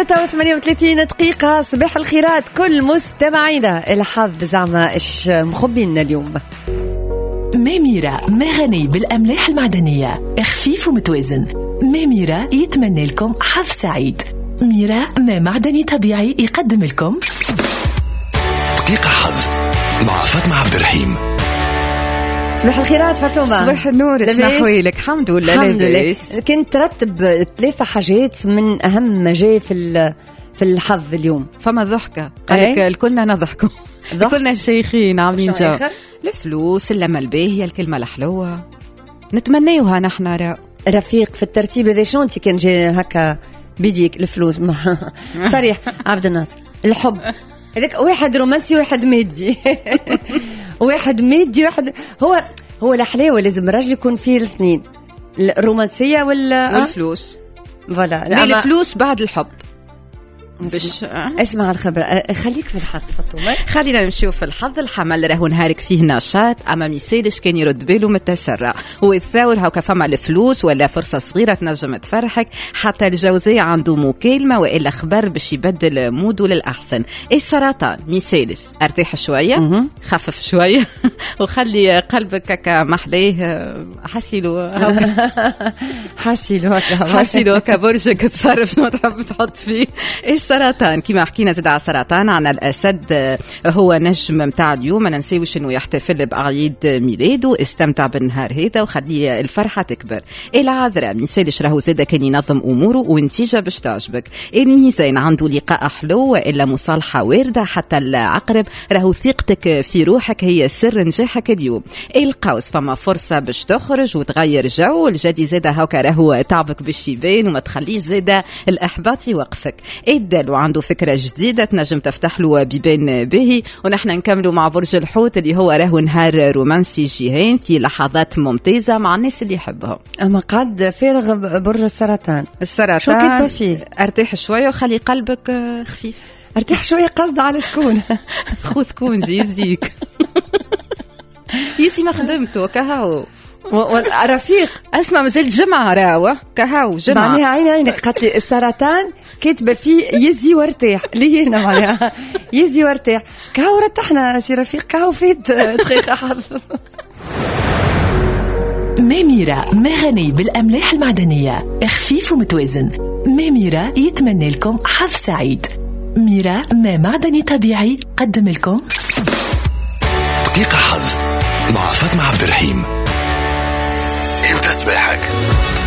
6:38 دقيقة. صباح الخيرات كل مستمعينا. الحظ زعما إيش مخبينا اليوم؟ ميميرا ما غني بالأملاح المعدنية، خفيف ومتوازن. ميميرا يتمنى لكم حظ سعيد. ميرا ما معدني طبيعي يقدم لكم دقيقة حظ مع فاطمة عبد الرحيم. صباح الخيرات فاطمة. صباح النور. شنو أحوالك؟ الحمد لله لاباس. كنت ترتب 3 حاجات من أهم ما جاء في الحظ اليوم. فما ضحكة قالك الكلنا نضحكوا كلنا شيخين عاملين جو. الفلوس، اللمة الباهية، الكلمة الحلوة نتمنيوها نحن. رفيق في الترتيب هذا شو انت كان جاي هكا بيديك الفلوس صريح عبد الناصر الحب هذاك واحد رومانسي واحد مادي واحد مادي واحد هو الحلاوة لازم الرجل يكون فيه الاثنين، الرومانسية والفلوس. فوالا الفلوس بعد الحب. اسمع الخبر. خليك في الحظ فاطمة. خلينا نشوف الحظ. الحمل راهو نهارك فيه نشاط، اما ميسالش كان يرد باله متسرع. والثور هاكا فما الفلوس ولا فرصه صغيره تنجم تفرحك. حتى الجوزاء عنده مكالمه والا خبر باش يبدل موده للاحسن. السرطان ميسالش ارتاح شويه، خفف شويه وخلي قلبك هكا محليه. حسيلو هكا برجك تصرف شنو تحب تحط فيه. السرطان كما حكينا زاد على السرطان. عنا الأسد هو نجم متاع اليوم، ما ننسيوش انه يحتفل بعيد ميلاده. استمتع بالنهار هذا وخلي الفرحة تكبر. العذراء ميسالش راهو زاد كان ينظم أموره ونتيجة باش تعجبك. الميزان عنده لقاء حلو وإلا مصالحة واردة. حتى العقرب راهو ثقتك في روحك هي سر نجاحك اليوم. القوس فما فرصة باش تخرج وتغير جو. الجدي زاد هاكا راهو تعبك باش يبان وما تخليش زاد الإحباط يوقفك. الدلو عنده فكرة جديدة تنجم تفتح له بيبان باهي. ونحن نكملوا مع برج الحوت اللي هو راهو نهار رومانسي جيهين في لحظات ممتازة مع الناس اللي يحبهم. أما قد فارغ برج السرطان شو كتبه فيه؟ ارتاح شوية وخلي قلبك خفيف. ارتاح شوية قصد على شكون؟ خذ كونجي يزيك يسي ما خدمته كهو والرفيق. اسمع مازال جمعة راوة كهو جمعة معناها عينك قالت لي السرطان كاتبه فيه يزي وارتاح ليه هنا معناها يزي وارتاح كهو رتحنا سي رفيق كهو فيت دقيقة حظ. ميميرا ما غني بالأملاح المعدنية، خفيف ومتوازن. ميميرا يتمنى لكم حظ سعيد. ميرا ما معدني طبيعي قدم لكم دقيقة حظ مع فاطمة عبد الرحيم. ابدأ صباحك.